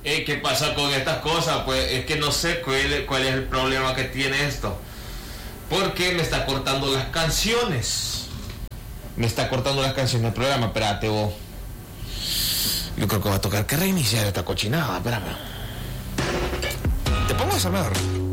¿Qué pasa con estas cosas? Pues es que no sé cuál es el problema que tiene esto. Porque me está cortando las canciones. Me está cortando las canciones del programa. Espérate, vos. Yo creo que va a tocar que reiniciar esta cochinada. Espérame. Te pongo a saber.